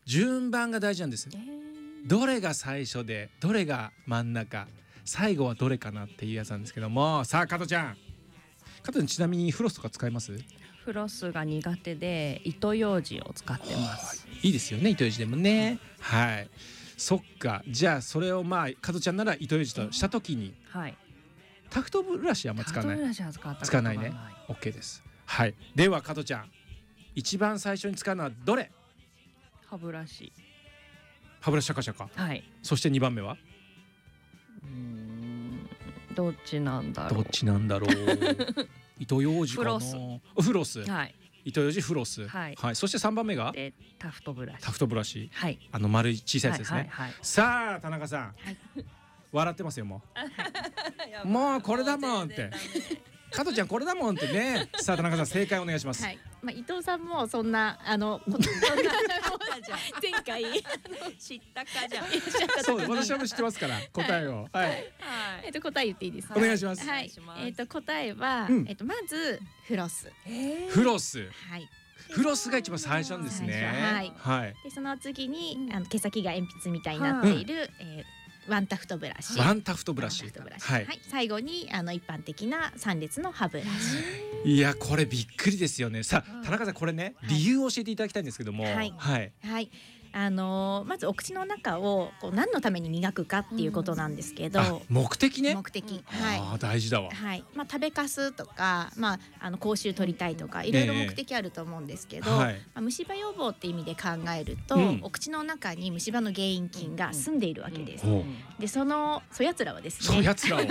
順番が大事なんです。どれが最初でどれが真ん中、最後はどれかなっていうやつなんですけども、さあ加トちゃん、ちなみにフロスとか使います？ フロスが苦手で糸ようじを使ってます。 いいですよね、糸ようじでもね。はい、そっか。じゃあそれを加トちゃんなら糸ようじとした時に、 はい、 タフトブラシはあんま使わない。 タフトブラシは使ったこと使わがない。 ないね。 OK です。はい、では加トちゃん、一番最初に使うのはどれ？ 歯ブラシ。 歯ブラシシャカシャカ。 はい。 そして2番目はどっちなんだろう。 どっちなんだろう糸ようじかな。フロス。 はい。 糸ようじフロス。 はい。 はい。そして3番目がでタフトブラシ。 タフトブラシ。 はい。 丸い小さいやつですね。 はいはいはい、 さあ田中さん、はい、笑ってますよもう。もうこれだもんって。加トちゃんこれだもんってね。さあ田中さん正解お願いします。 はい。伊藤さんもそんな前回知ったかじゃん。 そう、私はもう知ってますから答えを。はい。 答え言っていいですか？ お願いします。 はい。答えはまずフロス。 フロス。 はい。 フロスが一番最初なんですね。 はい。でその次に毛先が鉛筆みたいになっているワンタフトブラシ。 ワンタフトブラシ。 はい。最後に一般的な3列の歯ブラシ。 いやこれびっくりですよね。さあ田中さんこれね、理由を教えていただきたいんですけども。はいはい。まずお口の中を何のために磨くかっていうことなんですけど、 目的ね。 目的。はい。 大事だわ。 はい。食べかすとか口臭取りたいとかいろいろ目的あると思うんですけど、虫歯予防って意味で考えると、お口の中に虫歯の原因菌が住んでいるわけです。でそやつらはですね、 そやつらは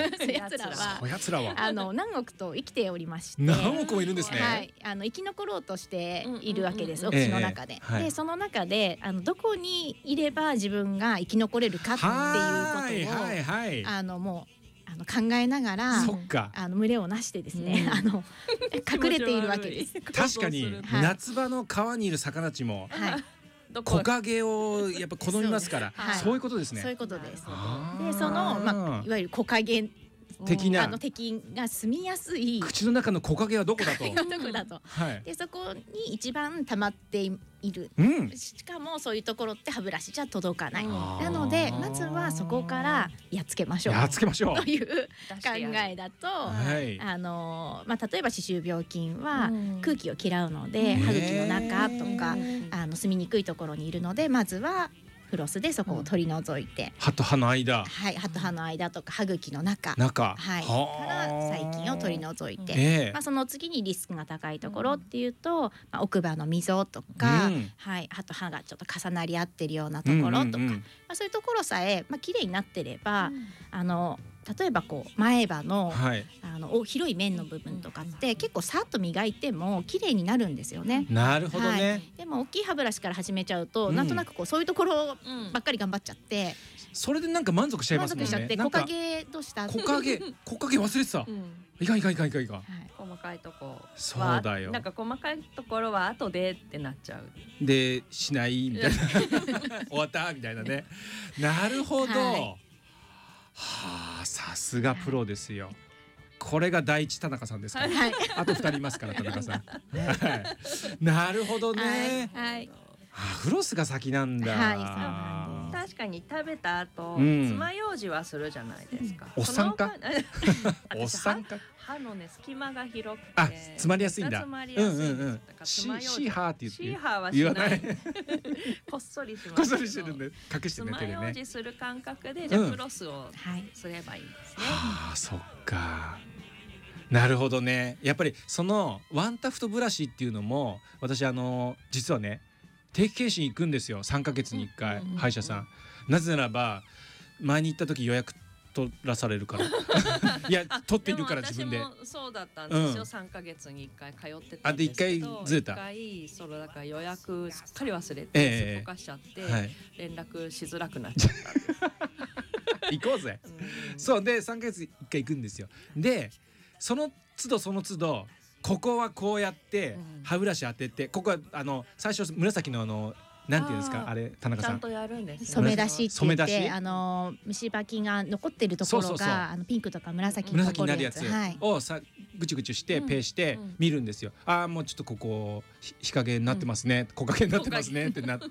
何億と生きておりまして、 何億もいるんですね。 はい。生き残ろうとしているわけです。お口の中で。でその中でどこにいれば自分が生き残れるかっていうことをもう考えながら群れをなしてですね、隠れているわけです。 確かに夏場の川にいる魚たちも木陰をやっぱ好みますから、そういうことですね。 そういうことです。でそのいわゆる木陰的が住みやすい口の中の木陰はどこだと。 でそこに一番溜まっている。しかもそういうところって歯ブラシじゃ届かない。なのでまずはそこからやっつけましょう。という考えだと、例えば歯周病菌は空気を嫌うので、歯茎の中とか住みにくいところにいるので、まずはフロスでそこを取り除いて、 歯と歯の間、 歯と歯の間とか歯茎の中から細菌を取り除いて、その次にリスクが高いところっていうと、奥歯の溝とか、歯と歯がちょっと重なり合ってるようなところとか、そういうところさえ綺麗になってれば、例えば前歯の広い面の部分とかって結構さっと磨いても綺麗になるんですよね。 なるほどね。 でも大きい歯ブラシから始めちゃうと、なんとなくそういうところばっかり頑張っちゃって、 それでなんか満足しちゃいますもんね。 満足しちゃって、木陰どうした？ 木陰忘れてた。いかん。 細かいとこはそうだよ。 なんか細かいところは後でってなっちゃう。 でしないみたいな終わったみたいなね。なるほど。はあ、さすがプロですよ。これが第一田中さんですから。あと2人いますから田中さん。なるほどね。フロスが先なんだ。 確かに食べた後、爪楊枝はするじゃないですか。 おっさんか。おっさんか。 歯のね隙間が広くて、 詰まりやすいんだ。シーハーって言って。 シーハーはしない。こっそりします。 こっそりしてるんで隠してね。 爪楊枝する感覚でじゃあフロスをすればいいんですね。 そっか。なるほどね。やっぱりそのワンタフトブラシっていうのも私実はね定期検診行くんですよ。3ヶ月に1回歯医者さん。なぜならば前に行った時予約取らされるからいや取っているから自分で。 私もそうだったんですよ。3ヶ月に1回通ってたんですけど、 1回ずれた。 1回だから予約すっかり忘れてすっぽかしちゃって、連絡しづらくなっちゃった行こうぜ。そうで3ヶ月1回行くんですよ。でその都度ここはこうやって歯ブラシ当てて、ここは最初紫のなんていうんですかあれ田中さん。 ちゃんとやるんです。 染め出しって言って虫歯菌が残ってるところがピンクとか紫に残るやつをぐちゅぐちゅしてペーして見るんですよ。もうちょっとここ日陰になってますね、木陰になってますねってなって